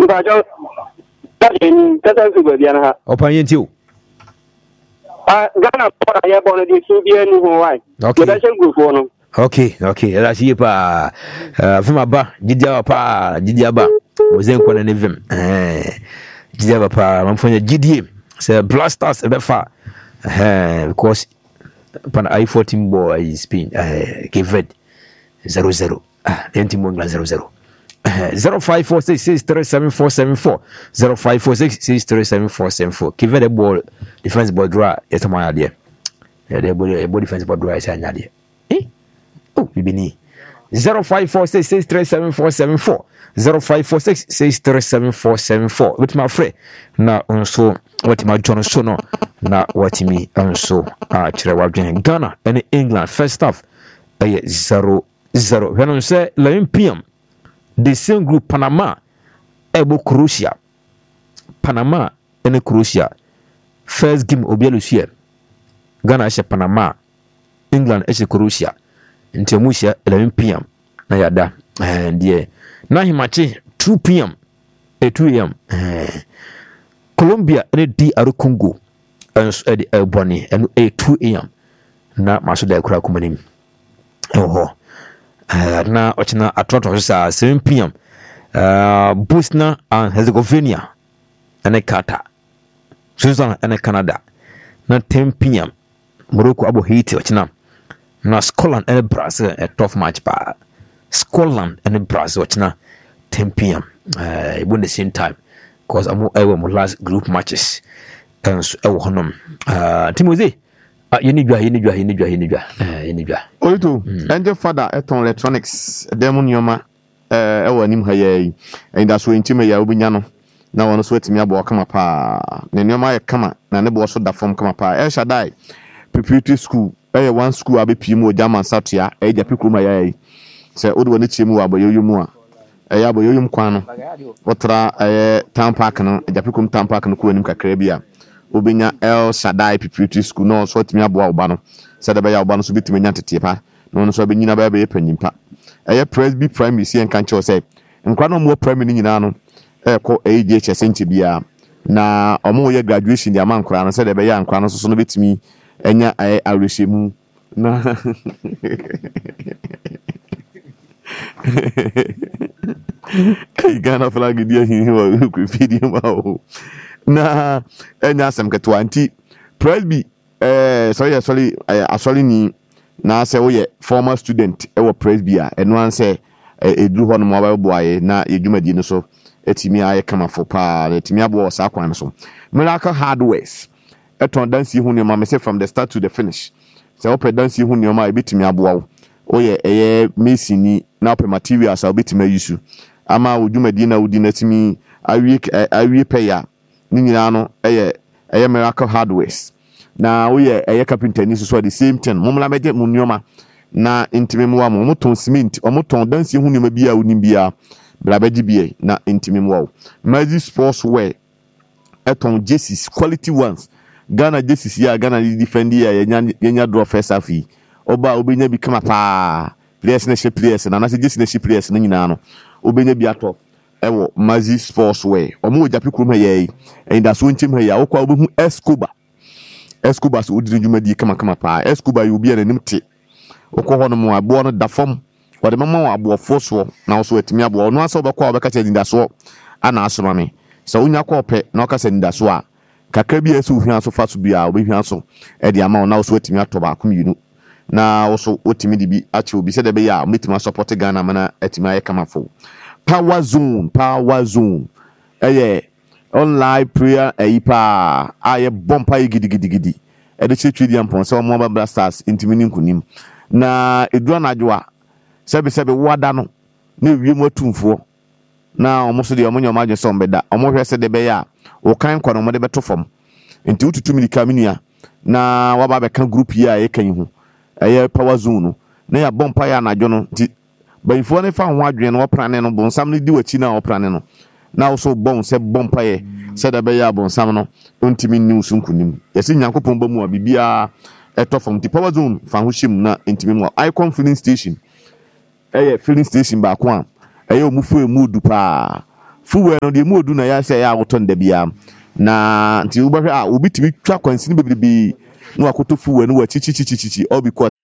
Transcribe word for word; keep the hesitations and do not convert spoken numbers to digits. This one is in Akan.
Bajo, in Tatan Subabiana. Open you. Ghana, I have one of the Subian who I. Okay, that's a good one. Okay, okay, that's you pa. From a bar, Gidia pa, Gidia ba. Was in one of them. Eh, Gidia pa, I'm from the G D M. Say blasters a bit far. Eh, because pan I fourteen boy is Spain. Eh, give it zero zero. Ah, empty mongrel zero zero. Zero five four six six three seven four seven four zero five four six six three seven four seven four. Give it a ball defense ball draw. It's my idea. Yeah, the body body defense ball draw is an idea. Eh? Oh, you be zero five four six six three seven four seven four zero five four six six three seven four seven four. With my friend now also what my John so no now what me also ah chere Ghana and England first half eh zero zero. When on say eleven p.m. the same group Panama ebo Croatia Panama and Croatia first game obialusia Ghana she Panama England she Croatia until musia eleven p.m. na yada and yeah na himachi two p.m. eh two a.m. eh Colombia and D R Congo and so the Ebony and a two a.m. na maso da kura kumanim oh Uh, na ochina atoto sa seven p.m. uh, Bosnia and Herzegovina and Qatar Switzerland and Canada na ten p.m. Morocco abo Haiti ochina na Scotland and Brazil a tough match pa Scotland and Brazil ochina ten p.m. uh, at the same time because I'm our last group matches and so e wo honom uh, Timothy ah yeni dwa yeni dwa yeni dwa yeni dwa eh yeni dwa oito ende father eton electronics dem nyoma eh e wanim ha yayi enda so ntime ya obinya no na wono so etimi abo kama pa na nyoma ye kama na ne bo so da form kama pa El Shaddai preparatory school eh one school abepi mu German Satua eh ja pikruma yayi se odo woni chiemu aboyoyo mu a eh aboyoyo mu kwan no otra eh town park no ja pikrum town park no ko wanim kakra bi a obinya El Shaddai preparatory school no so etimi abo oba no se da be ya oba no so bitimi nya tete pa no no so be nyina ba be panyimpa eye Presby primary si en kanche o se nkwa no mo primary nyina no e ko A J H S nche bia na omo ye graduation dia man nkwa no se da be ya nkwa no so so no bitimi enya e arehemu na Ghana flag dia hin wa ku video ma o na enya asem keto anti Presby eh sorry sorry sorry ni na say we former student e wo Presby a eno an say edru ho no mo ba boaye na edwumadi no so etimi aye kama fo pa etimi abo sa kwan so Miracle Hardwares eton dance hu ne ma me say from the start to the finish say open dance hu ne ma e bitimi abo wo oye eye mesini na open materials a bitimi ayusu ama odwumadi na odi na timi awie awie peya ni nyina no eye eye Miracle Hardwares na oye eye carpenter ni so the same thing mumla meje munyoma na intime mu wa mo ton cement o mo ton dance hu ne ma bia oni bia bla beji bia na intime mu wa Magic Sports Wear eton jerseys quality ones Ghana jerseys ya Ghana defend ya yenya yenya draw first half yi oba obenya bi kama pa players na she players na na se jersey na she players na nyina no obenya bi ato ewo Magic Sports Wear o mo japi krum ha yi enda so ntim ha ya okwa obehu Escobar Escobar so odi dwumadi kama kama pa Escobar yu bi ananim te okwa ho no mo abo no da fam wode mama wa abo foso na so etimi abo no asa obekwa obeka che dinda so ana asoma me so unya kwa ope na okasa dinda so a kakra bi esu hwan so fa so bia obehwan so e de ama na so etimi ato ba akomyinu na so otimi di bi ache obi se de be ya metima support Ghana mana etimi aye kama fo Power Zone Power Zone eye online prayer ayipa aye bompa gidi gidi gidi e de chetwi di ampon so mo ba blasters intimi ni nkunim na edura na adwa sebe sebe wada no na ewie mu atumfo na omo so de omo nyoma agye so mbeda omo hwese de be ya o kan kwa no mo de beto fam enti ututu milika minia na waba be kan group ya e kan hu eye Power Zone no na ya bompa ya na adwo no nti bayifo ne fa ho adwen no oprane no bonsam ne di wachi na oprane no na also bon se bompa ye se de be ya bonsam no ontimi news nkunim yesi nyankopon ba mu a bibia eto fam ti Power Zone fa ho hyem na ntimi mu Icon filling station eye filling station ba ko a eye omufu emu du pa fuwe no de mu odu na ya se ya woto nda bia na nti wo bahwe a obi timi twa kwansi ni bebrebe no akoto fuwe no wa chichichichichi all because